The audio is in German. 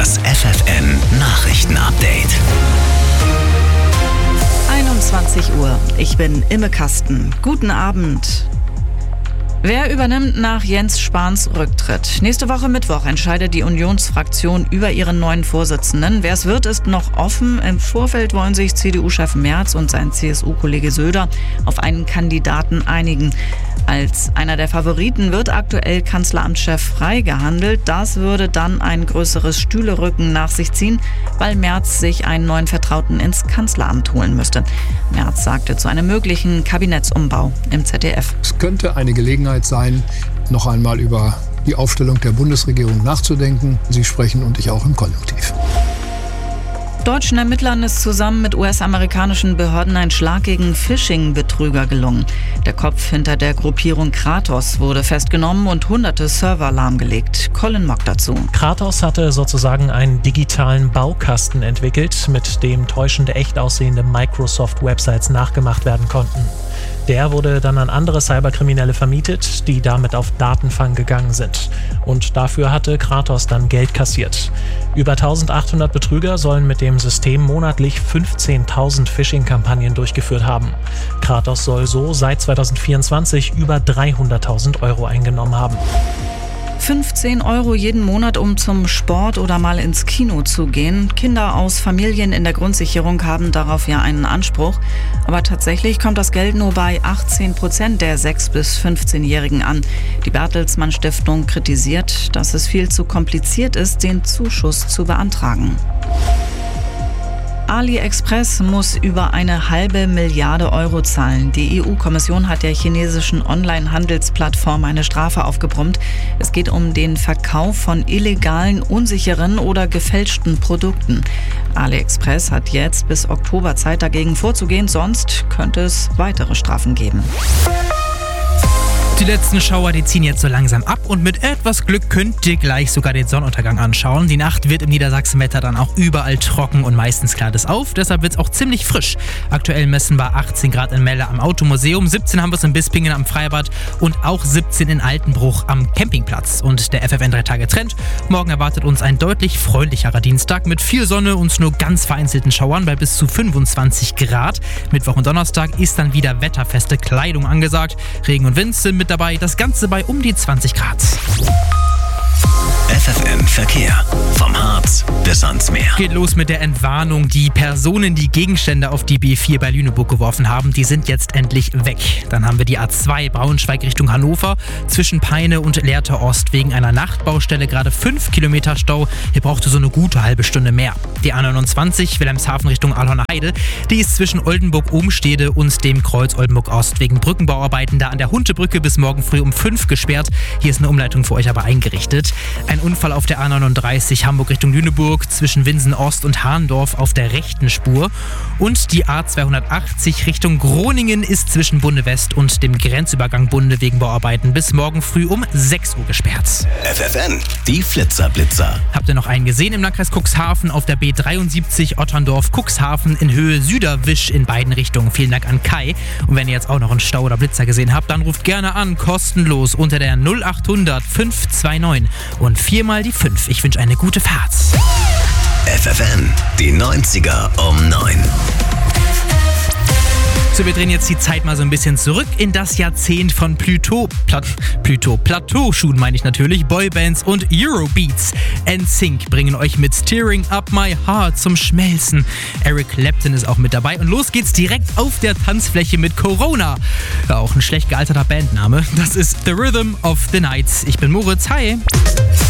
Das FFN Nachrichten-Update. 21 Uhr. Ich bin Imme Kasten. Guten Abend. Wer übernimmt nach Jens Spahns Rücktritt? Nächste Woche Mittwoch entscheidet die Unionsfraktion über ihren neuen Vorsitzenden. Wer es wird, ist noch offen. Im Vorfeld wollen sich CDU-Chef Merz und sein CSU-Kollege Söder auf einen Kandidaten einigen. Als einer der Favoriten wird aktuell Kanzleramtschef Frey gehandelt. Das würde dann ein größeres Stühlerücken nach sich ziehen, weil Merz sich einen neuen Vertrauten ins Kanzleramt holen müsste. Merz sagte zu einem möglichen Kabinettsumbau im ZDF. Es könnte eine Gelegenheit sein, noch einmal über die Aufstellung der Bundesregierung nachzudenken. Sie sprechen und ich auch im Konjunktiv. Deutschen Ermittlern ist zusammen mit US-amerikanischen Behörden ein Schlag gegen Phishing-Betrüger gelungen. Der Kopf hinter der Gruppierung Kratos wurde festgenommen und hunderte Server lahmgelegt. Colin Mock dazu. Kratos hatte sozusagen einen digitalen Baukasten entwickelt, mit dem täuschende, echt aussehende Microsoft-Websites nachgemacht werden konnten. Der wurde dann an andere Cyberkriminelle vermietet, die damit auf Datenfang gegangen sind. Und dafür hatte Kratos dann Geld kassiert. Über 1800 Betrüger sollen mit dem System monatlich 15.000 Phishing-Kampagnen durchgeführt haben. Kratos soll so seit 2024 über 300.000 € eingenommen haben. 15 € jeden Monat, um zum Sport oder mal ins Kino zu gehen. Kinder aus Familien in der Grundsicherung haben darauf ja einen Anspruch. Aber tatsächlich kommt das Geld nur bei 18% der 6- bis 15-Jährigen an. Die Bertelsmann Stiftung kritisiert, dass es viel zu kompliziert ist, den Zuschuss zu beantragen. AliExpress muss über 1,5 Milliarden € zahlen. Die EU-Kommission hat der chinesischen Online-Handelsplattform eine Strafe aufgebrummt. Es geht um den Verkauf von illegalen, unsicheren oder gefälschten Produkten. AliExpress hat jetzt bis Oktober Zeit, dagegen vorzugehen, sonst könnte es weitere Strafen geben. Die letzten Schauer, die ziehen jetzt so langsam ab und mit etwas Glück könnt ihr gleich sogar den Sonnenuntergang anschauen. Die Nacht wird im Niedersachsenwetter dann auch überall trocken und meistens klart es auf, deshalb wird es auch ziemlich frisch. Aktuell messen wir 18 Grad in Melle am Automuseum, 17 haben wir es in Bispingen am Freibad und auch 17 in Altenbruch am Campingplatz. Und der FFN 3 Tage Trend. Morgen erwartet uns ein deutlich freundlicherer Dienstag mit viel Sonne und nur ganz vereinzelten Schauern bei bis zu 25 Grad. Mittwoch und Donnerstag ist dann wieder wetterfeste Kleidung angesagt. Regen und Wind sind mit dabei, das Ganze bei um die 20 Grad. FFN Verkehr. Vom Harz bis ans Meer. Geht los mit der Entwarnung. Die Personen, die Gegenstände auf die B4 bei Lüneburg geworfen haben, die sind jetzt endlich weg. Dann haben wir die A2 Braunschweig Richtung Hannover zwischen Peine und Lehrte Ost wegen einer Nachtbaustelle gerade 5 Kilometer Stau. Hier brauchte so eine gute halbe Stunde mehr. Die A29 Wilhelmshaven Richtung Alhorner Heide, die ist zwischen Oldenburg-Obenstede und dem Kreuz Oldenburg Ost wegen Brückenbauarbeiten da an der Huntebrücke bis morgen früh um 5 gesperrt. Hier ist eine Umleitung für euch aber eingerichtet. Ein Unfall auf der A39 Hamburg Richtung Lüneburg zwischen Winsen Ost und Hahndorf auf der rechten Spur. Und die A280 Richtung Groningen ist zwischen Bunde West und dem Grenzübergang Bunde wegen Bauarbeiten bis morgen früh um 6 Uhr gesperrt. FFN, die Flitzer-Blitzer. Habt ihr noch einen gesehen im Landkreis Cuxhaven auf der B73 Otterndorf-Cuxhaven in Höhe Süderwisch in beiden Richtungen? Vielen Dank an Kai. Und wenn ihr jetzt auch noch einen Stau oder Blitzer gesehen habt, dann ruft gerne an, kostenlos unter der 0800 529 und 4 mal die 5. Ich wünsche eine gute Fahrt. FFN, die 90er um 9. So, wir drehen jetzt die Zeit mal so ein bisschen zurück in das Jahrzehnt von Plateauschuhen meine ich natürlich, Boybands und Eurobeats. NSYNC bringen euch mit Tearing Up My Heart zum Schmelzen. Eric Clapton ist auch mit dabei und los geht's direkt auf der Tanzfläche mit Corona. Ja, auch ein schlecht gealterter Bandname. Das ist The Rhythm of the Night. Ich bin Moritz, hi.